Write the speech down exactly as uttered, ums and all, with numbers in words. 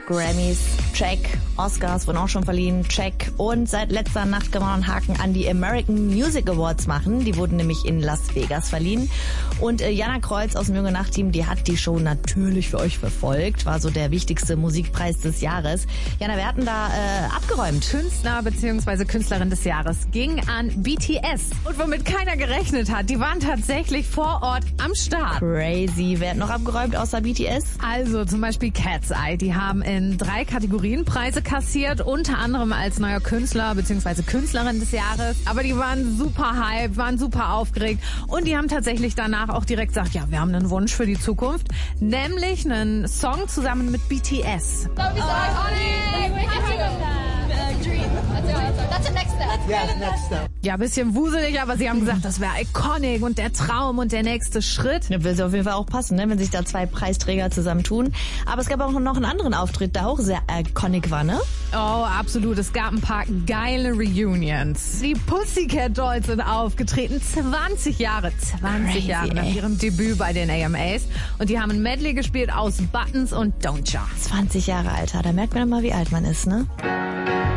Grammys, check. Oscars wurden auch schon verliehen, check. Und seit letzter Nacht kann man einen Haken an die American Music Awards machen. Die wurden nämlich in Las Vegas verliehen. Und äh, Jana Kreuz aus dem Junge Nacht-Team, die hat die Show natürlich für euch verfolgt. War so der wichtigste Musikpreis des Jahres. Jana, wir hatten da äh, abgeräumt. Künstler bzw. Künstlerin des Jahres ging an B T S. Und womit keiner gerechnet hat, die waren tatsächlich vor Ort am Start. Crazy. Wer hat noch abgeräumt außer B T S? Also zum Beispiel Cat's Eye. Die haben in drei Kategorien Preise kassiert, unter anderem als neuer Künstler bzw. Künstlerin des Jahres. Aber die waren super hype, waren super aufgeregt und die haben tatsächlich danach auch direkt gesagt, ja, wir haben einen Wunsch für die Zukunft, nämlich einen Song zusammen mit B T S. Ja, bisschen wuselig, aber sie haben gesagt, das wäre iconic und der Traum und der nächste Schritt. Ja, will auf jeden Fall auch passen, ne, wenn sich da zwei Preisträger zusammentun. Aber es gab auch noch einen anderen Auftritt, der auch sehr iconic war, ne? Oh, absolut. Es gab ein paar geile Reunions. Die Pussycat Dolls sind aufgetreten. zwanzig Jahre. zwanzig Crazy, Jahre nach ey. ihrem Debüt bei den A M As. Und die haben ein Medley gespielt aus Buttons und Don't Ya. zwanzig Jahre, Alter. Da merkt man mal, wie alt man ist, ne?